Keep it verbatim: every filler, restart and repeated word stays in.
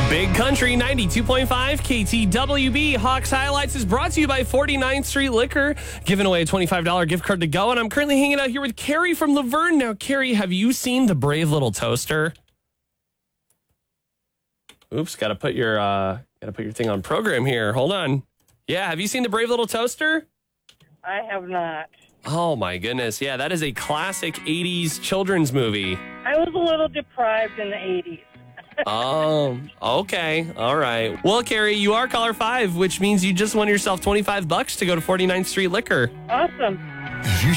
Big Country ninety-two point five K T W B Hawks Highlights is brought to you by forty-ninth Street Liquor, giving away a twenty-five dollars gift card to go. And I'm currently hanging out here with Carrie from Laverne. Now, Carrie, have you seen The Brave Little Toaster? Oops, got to put your uh, got to put your thing on program here. Hold on. Yeah, have you seen The Brave Little Toaster? I have not. Oh my goodness. Yeah, that is a classic eighties children's movie. I was a little deprived in the eighties. Oh, okay. All right. Well, Carrie, you are caller five, which means you just won yourself twenty-five bucks to go to forty-ninth Street Liquor. Awesome. You